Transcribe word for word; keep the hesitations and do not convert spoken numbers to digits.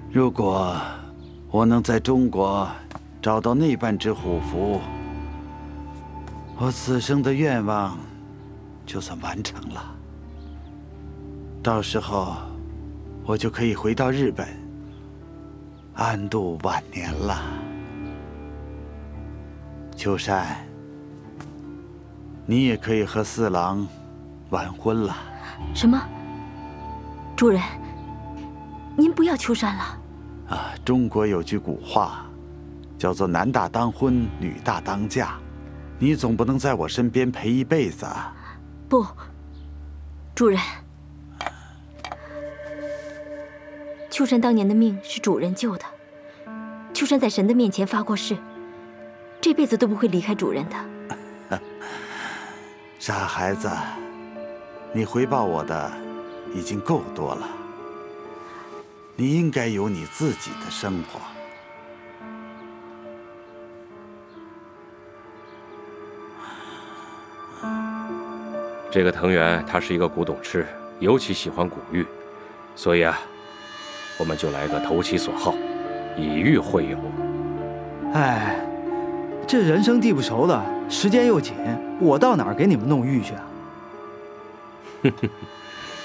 如果我能在中国找到那半只虎符，我此生的愿望就算完成了。到时候，我就可以回到日本，安度晚年了。秋山，你也可以和四郎完婚了。 什么？主人，您不要秋山了。 啊，中国有句古话，叫做男大当婚，女大当嫁。你总不能在我身边陪一辈子啊！ 不，主人，秋山当年的命是主人救的，秋山在神的面前发过誓，这辈子都不会离开主人的。 傻孩子，你回报我的已经够多了，你应该有你自己的生活。 这个藤原他是一个古董痴，尤其喜欢古玉，所以啊，我们就来个投其所好，以玉会友。 哎，这人生地不熟的，时间又紧，我到哪儿给你们弄玉去啊？ 哼哼。